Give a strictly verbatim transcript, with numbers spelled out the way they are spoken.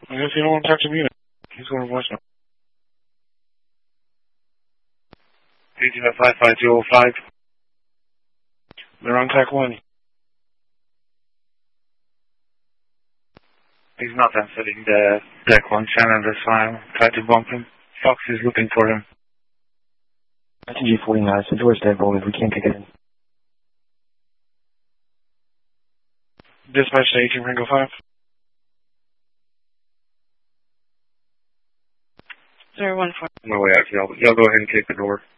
I guess you don't want to talk to me. He's going to voicemail. Page five five two oh five. They're on track one. He's not answering the deck one channel this time. Try to bump him. Fox is looking for him. That's G forty-nine. The door's dead bolted. We can't kick it in. Dispatch to eighteen Ringo five. Zero one four. No way out. Y'all, y'all go ahead and kick the door.